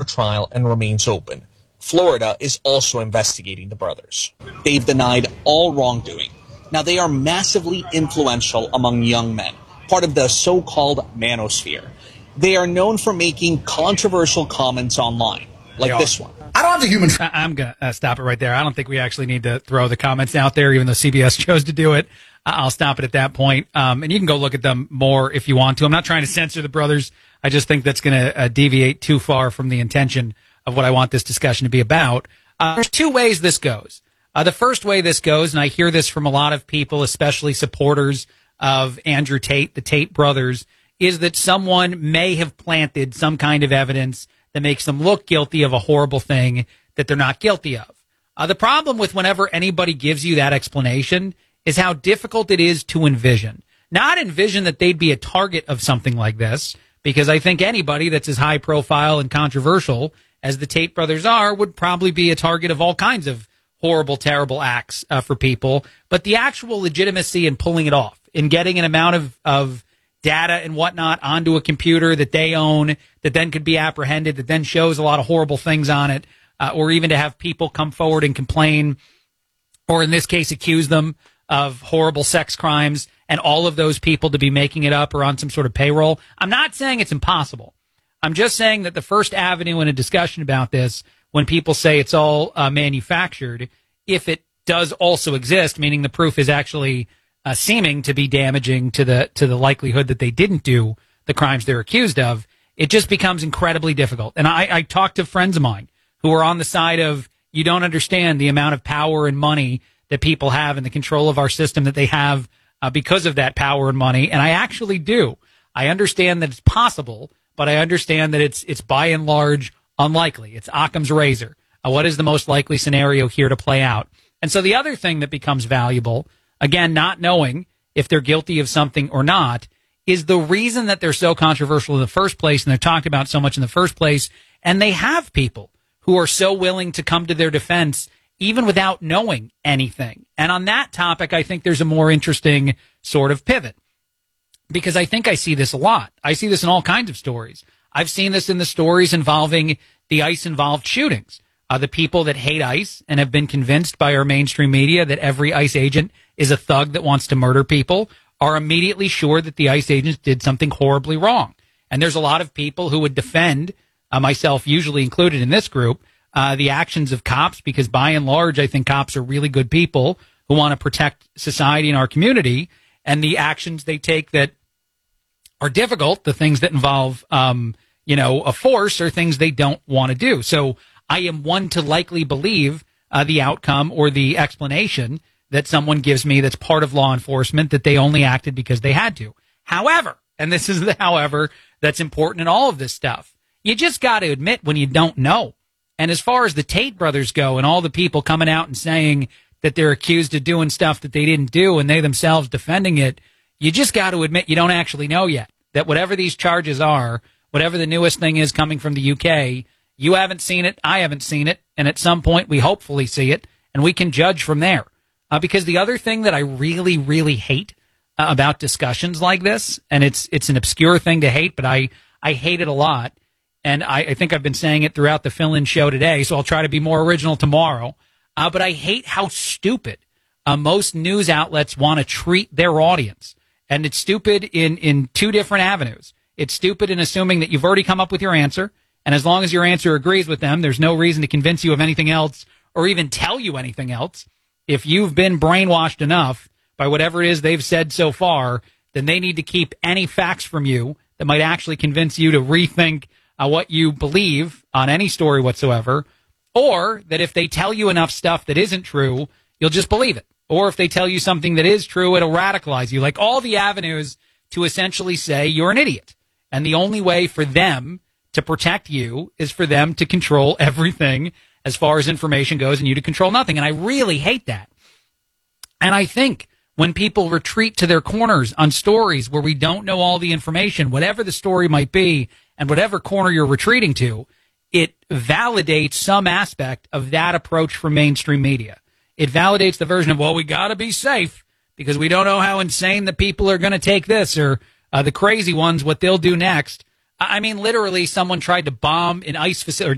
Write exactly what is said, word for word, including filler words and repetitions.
trial and remains open. Florida is also investigating the brothers. They've denied all wrongdoing. Now, they are massively influential among young men, part of the so-called manosphere. They are known for making controversial comments online, like this one. I don't have the human... I- I'm going to uh, stop it right there. I don't think we actually need to throw the comments out there, even though C B S chose to do it. I'll stop it at that point. Um, and you can go look at them more if you want to. I'm not trying to censor the brothers. I just think that's going to uh, deviate too far from the intention of what I want this discussion to be about. Uh, there's two ways this goes. Uh, the first way this goes, and I hear this from a lot of people, especially supporters of Andrew Tate, the Tate brothers, is that someone may have planted some kind of evidence that makes them look guilty of a horrible thing that they're not guilty of. Uh, the problem with whenever anybody gives you that explanation is how difficult it is to envision. Not envision that they'd be a target of something like this, because I think anybody that's as high profile and controversial as the Tate brothers are would probably be a target of all kinds of horrible, terrible acts uh, for people. But the actual legitimacy in pulling it off, in getting an amount of, of data and whatnot onto a computer that they own, that then could be apprehended, that then shows a lot of horrible things on it, uh, or even to have people come forward and complain, or in this case accuse them of horrible sex crimes, and all of those people to be making it up or on some sort of payroll. I'm not saying it's impossible. I'm just saying that the first avenue in a discussion about this, when people say it's all uh, manufactured, if it does also exist, meaning the proof is actually uh, seeming to be damaging to the to the likelihood that they didn't do the crimes they're accused of, it just becomes incredibly difficult. And I, I talked to friends of mine who are on the side of, you don't understand the amount of power and money that people have and the control of our system that they have uh, because of that power and money. And I actually do. I understand that it's possible, but I understand that it's it's by and large unlikely. It's Occam's razor. Uh, what is the most likely scenario here to play out? And so the other thing that becomes valuable, again, not knowing if they're guilty of something or not, is the reason that they're so controversial in the first place and they're talked about so much in the first place. And they have people who are so willing to come to their defense even without knowing anything. And on that topic, I think there's a more interesting sort of pivot, because I think I see this a lot. I see this in all kinds of stories. I've seen this in the stories involving the ICE-involved shootings. Uh, the people that hate ICE and have been convinced by our mainstream media that every ICE agent is a thug that wants to murder people are immediately sure that the ICE agents did something horribly wrong. And there's a lot of people who would defend, uh, myself usually included in this group, uh, the actions of cops, because by and large, I think cops are really good people who want to protect society and our community, and the actions they take that are difficult, the things that involve, um, you know, a force, are things they don't want to do. So I am one to likely believe uh, the outcome or the explanation that someone gives me that's part of law enforcement, that they only acted because they had to. However, and this is the however that's important in all of this stuff, you just got to admit when you don't know. And as far as the Tate brothers go and all the people coming out and saying that they're accused of doing stuff that they didn't do and they themselves defending it, you just got to admit you don't actually know yet. That whatever these charges are, whatever the newest thing is coming from the U K, you haven't seen it, I haven't seen it, and at some point we hopefully see it, and we can judge from there. Uh, because the other thing that I really, really hate uh, about discussions like this, and it's it's an obscure thing to hate, but I, I hate it a lot, and I, I think I've been saying it throughout the fill-in show today, so I'll try to be more original tomorrow, uh, but I hate how stupid uh, most news outlets want to treat their audience. And it's stupid in, in two different avenues. It's stupid in assuming that you've already come up with your answer, and as long as your answer agrees with them, there's no reason to convince you of anything else or even tell you anything else. If you've been brainwashed enough by whatever it is they've said so far, then they need to keep any facts from you that might actually convince you to rethink uh, what you believe on any story whatsoever, or that if they tell you enough stuff that isn't true, you'll just believe it. Or if they tell you something that is true, it'll radicalize you. Like all the avenues to essentially say you're an idiot. And the only way for them to protect you is for them to control everything as far as information goes and you to control nothing. And I really hate that. And I think when people retreat to their corners on stories where we don't know all the information, whatever the story might be and whatever corner you're retreating to, it validates some aspect of that approach from mainstream media. It validates the version of, well, we got to be safe because we don't know how insane the people are going to take this, or uh, the crazy ones, what they'll do next. I mean, literally, someone tried to bomb an ICE facility,